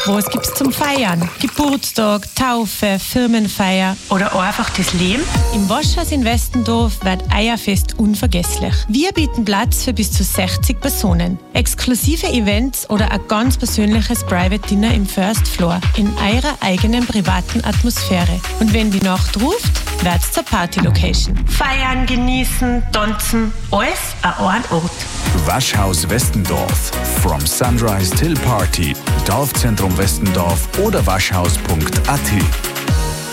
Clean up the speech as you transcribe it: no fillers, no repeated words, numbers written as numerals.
Was gibt's zum Feiern? Geburtstag, Taufe, Firmenfeier oder einfach das Leben? Im Waschhaus in Westendorf wird Eierfest unvergesslich. Wir bieten Platz für bis zu 60 Personen. Exklusive Events oder ein ganz persönliches Private Dinner im First Floor in eurer eigenen privaten Atmosphäre. Und wenn die Nacht ruft, wird's zur Party-Location. Feiern, genießen, tanzen, alles an einem Ort. Waschhaus Westendorf. From Sunrise till Party. Dorfzentrum Westendorf oder waschhaus.at.